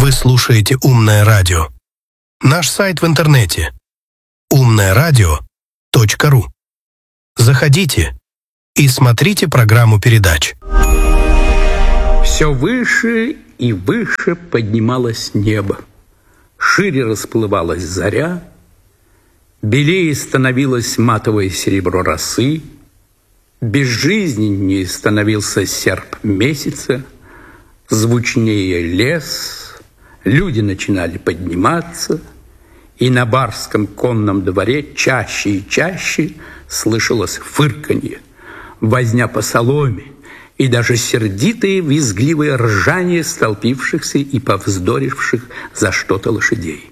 Вы слушаете «Умное радио». Наш сайт в интернете умное-радио.ру. Заходите и смотрите программу передач. Все выше и выше поднималось небо. Шире расплывалась заря, белее становилось матовое серебро росы, безжизненнее становился серп месяца, звучнее лес, люди начинали подниматься, и на барском конном дворе чаще и чаще слышалось фырканье, возня по соломе и даже сердитые визгливые ржания столпившихся и повздоривших за что-то лошадей.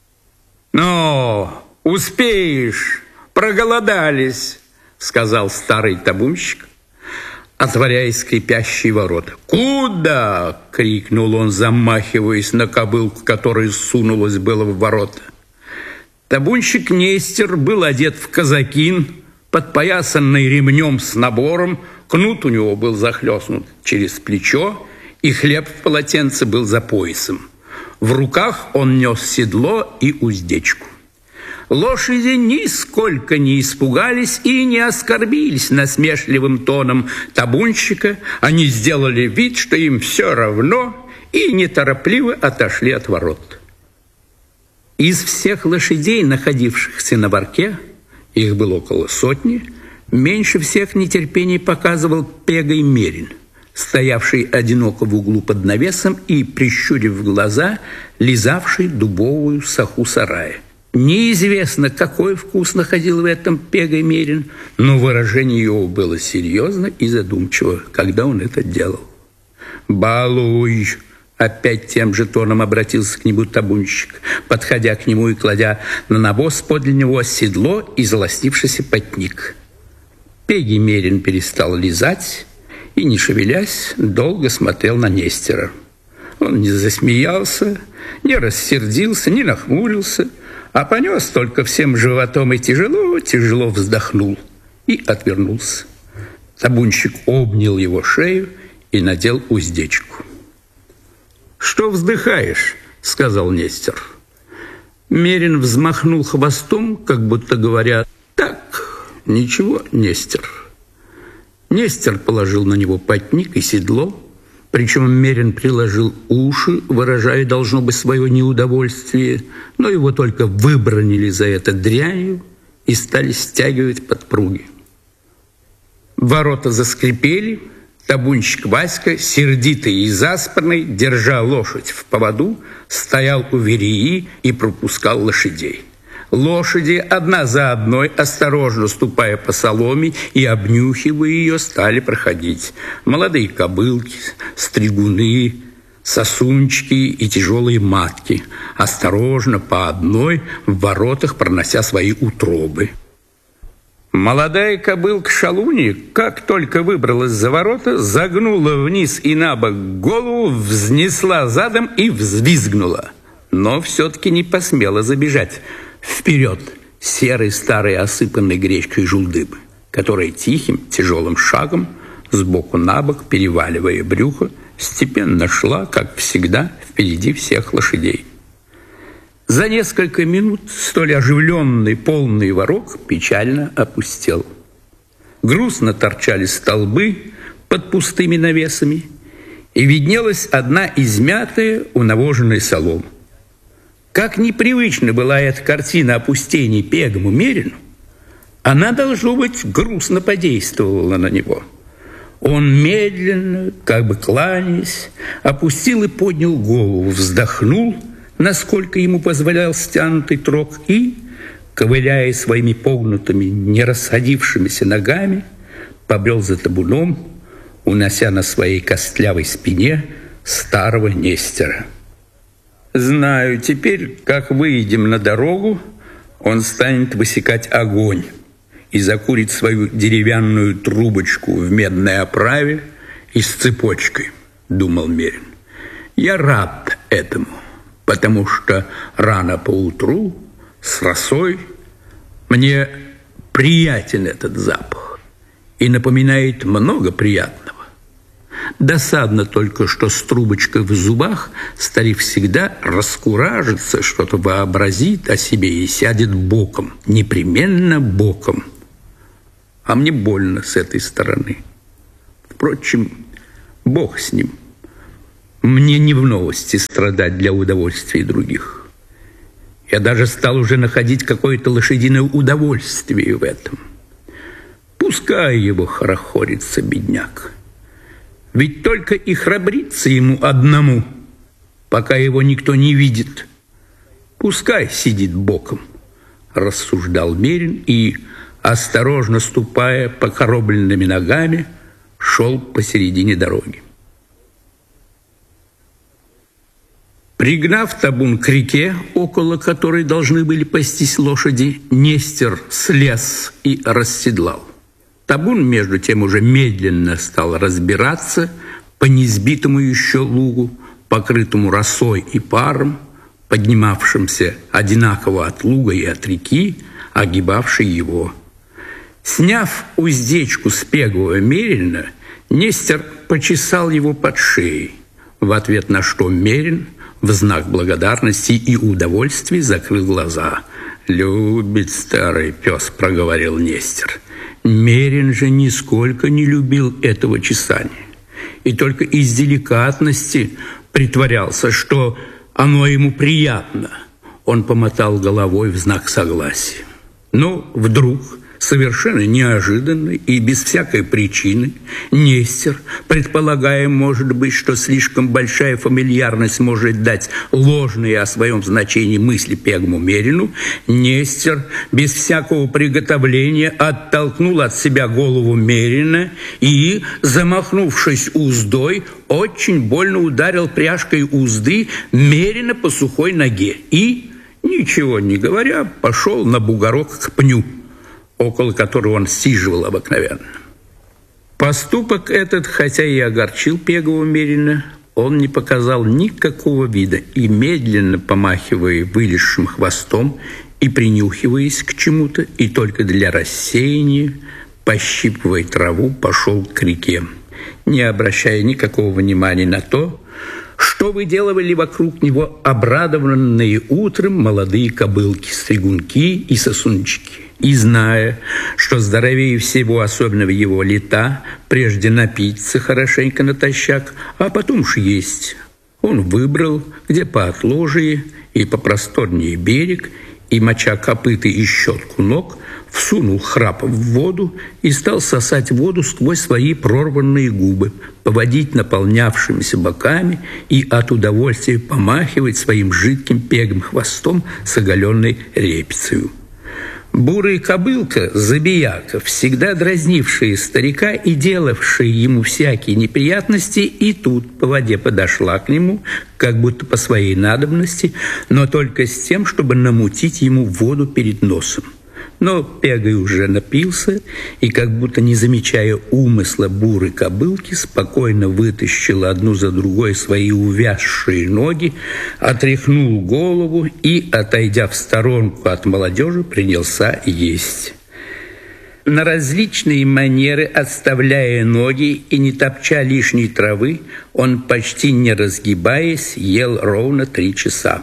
«Ну, успеешь, проголодались», — сказал старый табунщик, отворяя скрипящие ворота. «Куда?» — крикнул он, замахиваясь на кобылку, которая сунулась было в ворота. Табунщик Нестер был одет в казакин, подпоясанный ремнем с набором, кнут у него был захлестнут через плечо, и хлеб в полотенце был за поясом. В руках он нес седло и уздечку. Лошади нисколько не испугались и не оскорбились насмешливым тоном табунщика. Они сделали вид, что им все равно, и неторопливо отошли от ворот. Из всех лошадей, находившихся на барке, их было около сотни, меньше всех нетерпений показывал Пегой Мерин, стоявший одиноко в углу под навесом и, прищурив глаза, лизавший дубовую саху сарая. Неизвестно, какой вкус находил в этом Пегой Мерин, но выражение его было серьезно и задумчиво, когда он это делал. «Балуй!» — опять тем же тоном обратился к нему табунщик, подходя к нему и кладя на навоз подле него седло и золостившийся потник. Пегий Мерин перестал лизать и, не шевелясь, долго смотрел на Нестера. Он не засмеялся, не рассердился, не нахмурился, а понес только всем животом и тяжело вздохнул и отвернулся. Табунщик обнял его шею и надел уздечку. «Что вздыхаешь?» — сказал Нестер. Мерин взмахнул хвостом, как будто говоря: «Так, ничего, Нестер». Нестер положил на него потник и седло, причем Мерин приложил уши, выражая, должно быть, свое неудовольствие, но его только выбранили за это дрянью и стали стягивать подпруги. Ворота заскрипели. Табунщик Васька, сердитый и заспанный, держа лошадь в поводу, стоял у вереи и пропускал лошадей. Лошади, одна за одной, осторожно ступая по соломе и обнюхивая ее, стали проходить. Молодые кобылки, стригуны, сосунчики и тяжелые матки, осторожно по одной в воротах пронося свои утробы. Молодая кобылка Шалунья, как только выбралась за ворота, загнула вниз и набок голову, взнесла задом и взвизгнула, но все-таки не посмела забежать вперед серой старой осыпанной гречкой жулдыбы, которая тихим тяжелым шагом сбоку на бок, переваливая брюхо, степенно шла, как всегда, впереди всех лошадей. За несколько минут столь оживленный полный ворот печально опустел. Грустно торчали столбы под пустыми навесами, и виднелась одна измятая унавоженная солома. Как непривычна была эта картина опустений Пегому Мерину, она, должно быть, грустно подействовала на него. Он медленно, как бы кланяясь, опустил и поднял голову, вздохнул, насколько ему позволял стянутый трог, и, ковыляя своими погнутыми, не расходившимися ногами, побрел за табуном, унося на своей костлявой спине старого Нестера. Знаю, теперь, как выйдем на дорогу, он станет высекать огонь и закурит свою деревянную трубочку в медной оправе и с цепочкой, думал Мерин. Я рад этому, потому что рано поутру с росой мне приятен этот запах и напоминает много приятного. Досадно только, что с трубочкой в зубах старик всегда раскуражится, что-то вообразит о себе и сядет боком, непременно боком. А мне больно с этой стороны. Впрочем, Бог с ним. Мне не в новости страдать для удовольствия других. Я даже стал уже находить какое-то лошадиное удовольствие в этом. Пускай его хорохорится бедняк. Ведь только и храбрится ему одному, пока его никто не видит. Пускай сидит боком, рассуждал Мерин и, осторожно ступая покоробленными ногами, шел посередине дороги. Пригнав табун к реке, около которой должны были пастись лошади, Нестер слез и расседлал. Табун, между тем, уже медленно стал разбираться по неизбитому еще лугу, покрытому росой и паром, поднимавшимся одинаково от луга и от реки, огибавшей его. Сняв уздечку с пегового Мерина, Нестер почесал его под шеей, в ответ на что Мерин в знак благодарности и удовольствия закрыл глаза. «Любит старый пес», — проговорил Нестер. Мерин же нисколько не любил этого чесания и только из деликатности притворялся, что оно ему приятно. Он помотал головой в знак согласия. Но вдруг, совершенно неожиданно и без всякой причины, Нестер, предполагая, может быть, что слишком большая фамильярность может дать ложные о своем значении мысли Пегому Мерину, Нестер без всякого приготовления оттолкнул от себя голову Мерина и, замахнувшись уздой, очень больно ударил пряжкой узды Мерина по сухой ноге и, ничего не говоря, пошел на бугорок к пню, около которого он сиживал обыкновенно. Поступок этот, хотя и огорчил Пегова Мерина, он не показал никакого вида и, медленно помахивая вылезшим хвостом и принюхиваясь к чему-то, и только для рассеяния, пощипывая траву, пошел к реке, не обращая никакого внимания на то, что выделывали вокруг него обрадованные утром молодые кобылки-стригунки и сосунчики. И зная, что здоровее всего, особенно в его лета, прежде напиться хорошенько натощак, а потом уж есть, он выбрал, где поотложее и попросторнее берег, и, моча копыты и щетку ног, всунул храп в воду и стал сосать воду сквозь свои прорванные губы, поводить наполнявшимися боками и от удовольствия помахивать своим жидким пегим хвостом с оголенной репицею. Бурая кобылка, забияка, всегда дразнившая старика и делавшая ему всякие неприятности, и тут по воде подошла к нему, как будто по своей надобности, но только с тем, чтобы намутить ему воду перед носом. Но Пегой уже напился и, как будто не замечая умысла бурой кобылки, спокойно вытащил одну за другой свои увязшие ноги, отряхнул голову и, отойдя в сторонку от молодежи, принялся есть. На различные манеры, отставляя ноги и не топча лишней травы, он, почти не разгибаясь, ел ровно 3 часа.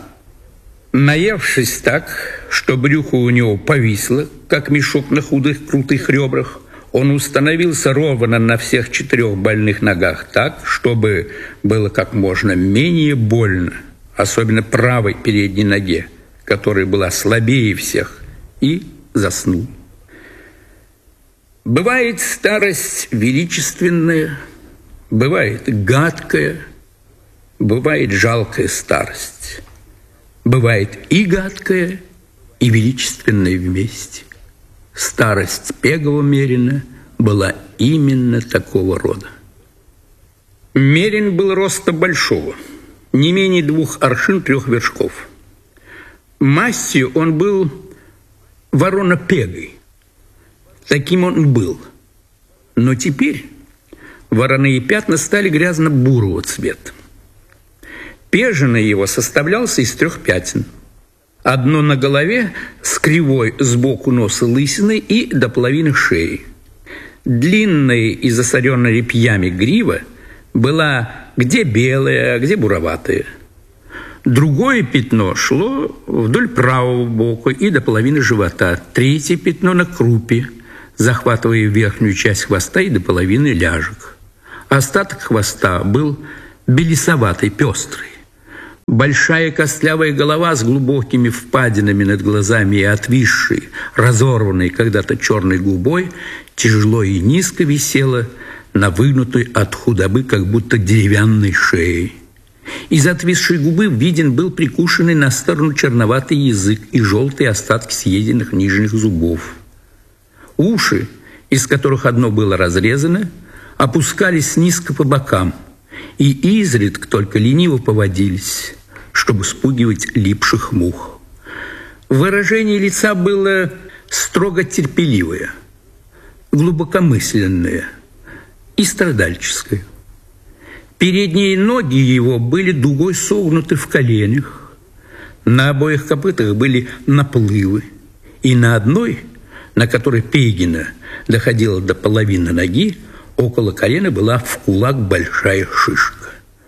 Наевшись так, что брюхо у него повисло, как мешок на худых крутых ребрах, он установился ровно на всех 4 больных ногах так, чтобы было как можно менее больно, особенно правой передней ноге, которая была слабее всех, и заснул. Бывает старость величественная, бывает гадкая, бывает жалкая старость. Бывает и гадкая, и величественная вместе. Старость Пегова Мерина была именно такого рода. Мерин был роста большого, не менее 2 аршин 3 вершков. Мастью он был ворона-пегой. Таким он был. Но теперь вороные пятна стали грязно-бурого цвета. Пеженый его составлялся из 3 пятен. Одно на голове с кривой сбоку носа лысиной и до половины шеи. Длинная и засоренная репьями грива была где белая, а где буроватая. Другое пятно шло вдоль правого бока и до половины живота. Третье пятно на крупе, захватывая верхнюю часть хвоста и до половины ляжек. Остаток хвоста был белесоватый, пестрый. Большая костлявая голова с глубокими впадинами над глазами и отвисшей, разорванной когда-то черной губой тяжело и низко висела на выгнутой от худобы, как будто деревянной шее. Из отвисшей губы виден был прикушенный на сторону черноватый язык и желтые остатки съеденных нижних зубов. Уши, из которых одно было разрезано, опускались низко по бокам и изредка только лениво поводились, чтобы спугивать липших мух. Выражение лица было строго терпеливое, глубокомысленное и страдальческое. Передние ноги его были дугой согнуты в коленях, на обоих копытах были наплывы, и на одной, на которой пегина доходила до половины ноги, около колена была в кулак большая шишка.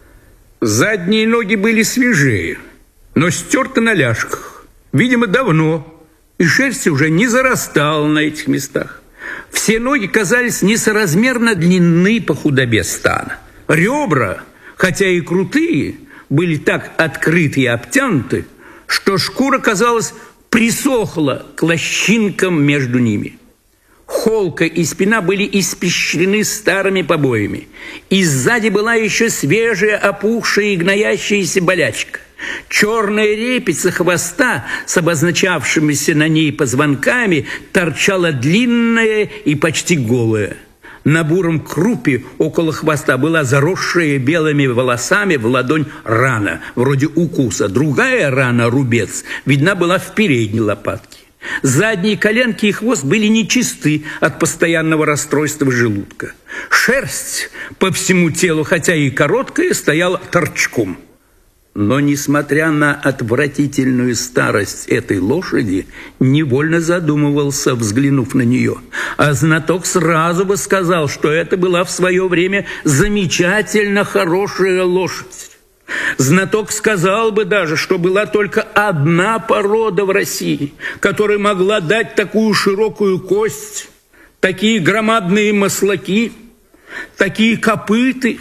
Задние ноги были свежее, но стерты на ляжках, видимо, давно, и шерсть уже не зарастала на этих местах. Все ноги казались несоразмерно длинны по худобе стана. Ребра, хотя и крутые, были так открыты и обтянуты, что шкура, казалось, присохла к лощинкам между ними. Холка и спина были испещрены старыми побоями, и сзади была еще свежая, опухшая и гноящаяся болячка. Черная репица хвоста с обозначавшимися на ней позвонками торчала длинная и почти голая. На буром крупе около хвоста была заросшая белыми волосами в ладонь рана, вроде укуса. Другая рана, рубец, видна была в передней лопатке. Задние коленки и хвост были нечисты от постоянного расстройства желудка. Шерсть по всему телу, хотя и короткая, стояла торчком. Но, несмотря на отвратительную старость этой лошади, невольно задумывался, взглянув на нее. А знаток сразу бы сказал, что это была в свое время замечательно хорошая лошадь. Знаток сказал бы даже, что была только одна порода в России, которая могла дать такую широкую кость, такие громадные маслаки, такие копыты,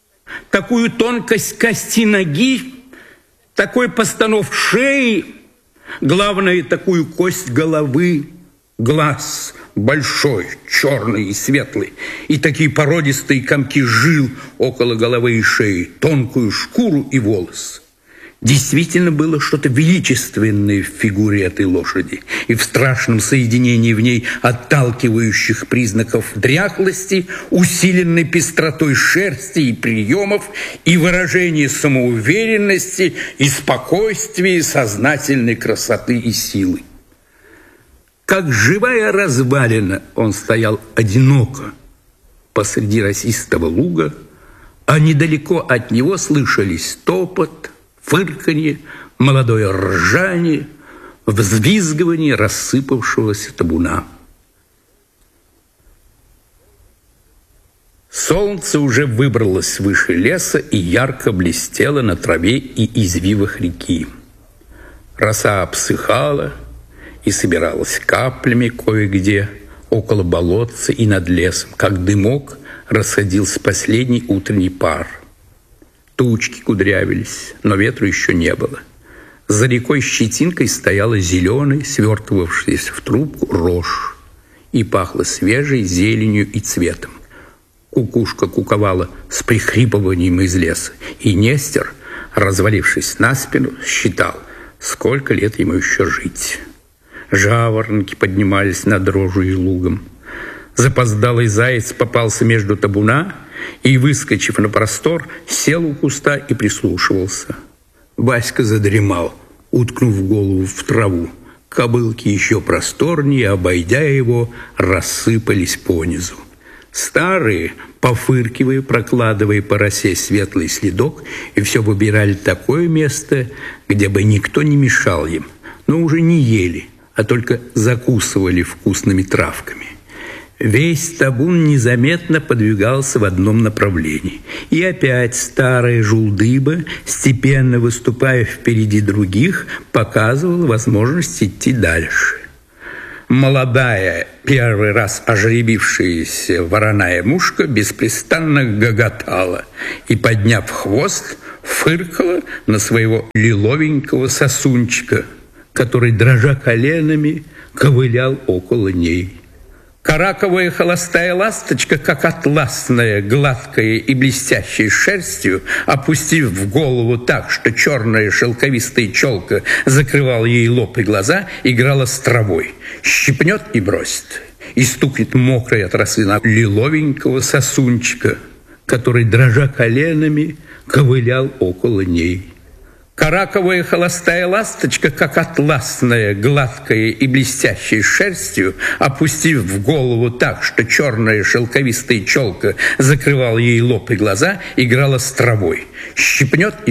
такую тонкость кости ноги, такой постанов шеи, главное, такую кость головы, глаз большой, черный и светлый, и такие породистые комки жил около головы и шеи, тонкую шкуру и волос. Действительно было что-то величественное в фигуре этой лошади и в страшном соединении в ней отталкивающих признаков дряхлости, усиленной пестротой шерсти и приемов, и выражения самоуверенности, и спокойствия, и сознательной красоты и силы. Как живая развалина он стоял одиноко посреди росистого луга, а недалеко от него слышались топот, фырканье, молодое ржание, взвизгивание рассыпавшегося табуна. Солнце уже выбралось выше леса и ярко блестело на траве и извивах реки. Роса обсыхала и собиралась каплями кое-где около болотца и над лесом, как дымок расходился последний утренний пар. Тучки кудрявились, но ветру еще не было. За рекой щетинкой стояла зеленой, свертывавшаяся в трубку рожь, и пахло свежей зеленью и цветом. Кукушка куковала с прихрипыванием из леса, и Нестер, развалившись на спину, считал, сколько лет ему еще жить. Жаворонки поднимались над рожью и лугом. Запоздалый заяц попался между табуна и, выскочив на простор, сел у куста и прислушивался. Васька задремал, уткнув голову в траву. Кобылки еще просторнее, обойдя его, рассыпались понизу. Старые, пофыркивая, прокладывая по росе светлый следок, и все выбирали такое место, где бы никто не мешал им, но уже не ели, а только закусывали вкусными травками. Весь табун незаметно подвигался в одном направлении. И опять старая жулдыба, степенно выступая впереди других, показывала возможность идти дальше. Молодая, первый раз ожребившаяся вороная мушка беспрестанно гоготала и, подняв хвост, фыркала на своего лиловенького сосунчика, который, дрожа коленами, ковылял около ней. Караковая холостая ласточка, как атласная, гладкая и блестящей шерстью, опустив голову так, что черная шелковистая челка закрывала ей лоб и глаза, играла с травой. Щипнет и бросит, и стукнет мокрой от росы на лиловенького сосунчика, который, дрожа коленами, ковылял около ней. Караковая холостая ласточка, как атласная, гладкая и блестящей шерстью, опустив голову так, что черная шелковистая челка закрывала ей лоб и глаза, играла с травой. Щипнет и